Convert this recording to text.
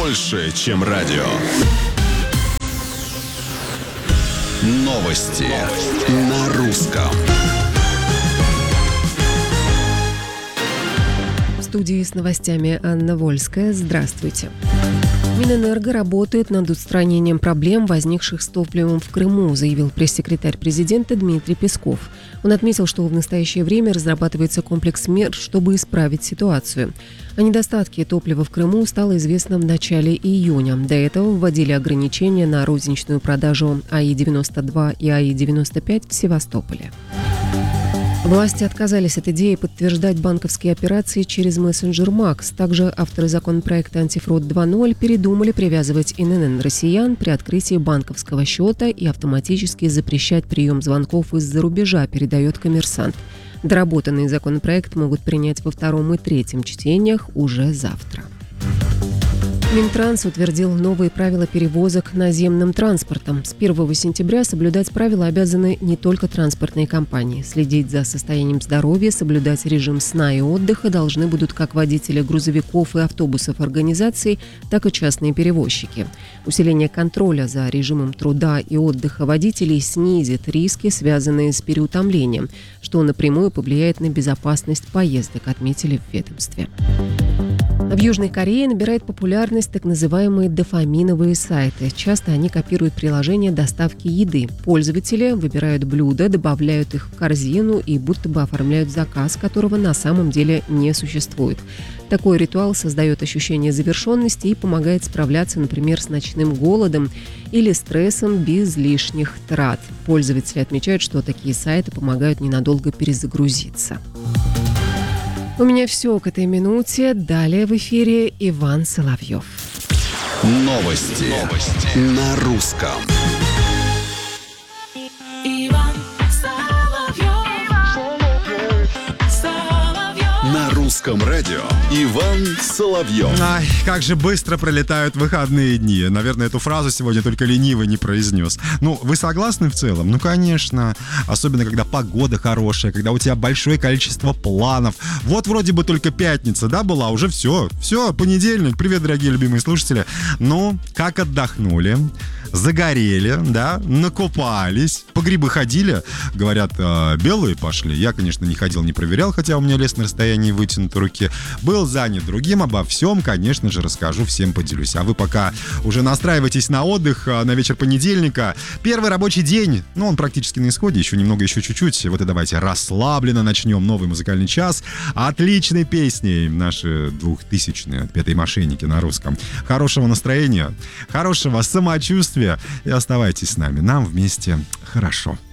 больше, чем радио. Новости на русском. В студии с новостями Анна Вольская. Здравствуйте. Минэнерго работает над устранением проблем, возникших с топливом в Крыму, заявил пресс-секретарь президента Дмитрий Песков. Он отметил, что в настоящее время разрабатывается комплекс мер, чтобы исправить ситуацию. О недостатке топлива в Крыму стало известно в начале июня. До этого вводили ограничения на розничную продажу АИ-92 и АИ-95 в Севастополе. Власти отказались от идеи подтверждать банковские операции через мессенджер Макс. Также авторы законопроекта «Антифрод 2.0» передумали привязывать ИНН россиян при открытии банковского счета и автоматически запрещать прием звонков из-за рубежа, передает «Коммерсант». Доработанный законопроект могут принять во втором и третьем чтениях уже завтра. Минтранс утвердил новые правила перевозок наземным транспортом. С 1 сентября соблюдать правила обязаны не только транспортные компании. Следить за состоянием здоровья, соблюдать режим сна и отдыха должны будут как водители грузовиков и автобусов организаций, так и частные перевозчики. Усиление контроля за режимом труда и отдыха водителей снизит риски, связанные с переутомлением, что напрямую повлияет на безопасность поездок, отметили в ведомстве. В Южной Корее набирает популярность так называемые дофаминовые сайты. Часто они копируют приложения доставки еды. Пользователи выбирают блюда, добавляют их в корзину и будто бы оформляют заказ, которого на самом деле не существует. Такой ритуал создает ощущение завершенности и помогает справляться, например, с ночным голодом или стрессом без лишних трат. Пользователи отмечают, что такие сайты помогают ненадолго перезагрузиться. У меня все к этой минуте. Далее в эфире Иван Соловьев. Новости на русском. На русском радио Иван Соловьев. Ай, как же быстро пролетают выходные дни. Наверное, эту фразу сегодня только ленивый не произнес. Ну, вы согласны в целом? Ну, конечно. Особенно, когда погода хорошая, когда у тебя большое количество планов. Вот вроде бы только пятница, да, была? Уже все, понедельник. Привет, дорогие любимые слушатели. Ну, как отдохнули? Загорели, да, накупались, по грибы ходили, говорят, белые пошли. Я, конечно, не ходил, не проверял, хотя у меня лес на расстоянии вытянутой руки. Был занят другим, обо всем, конечно же, расскажу, всем поделюсь. А вы пока уже настраивайтесь на отдых, на вечер понедельника. Первый рабочий день, он практически на исходе, еще чуть-чуть. Вот и давайте расслабленно начнем новый музыкальный час отличной песней. Наши 2000-е, «Отпетые мошенники» на русском. Хорошего настроения, хорошего самочувствия. И оставайтесь с нами. Нам вместе хорошо.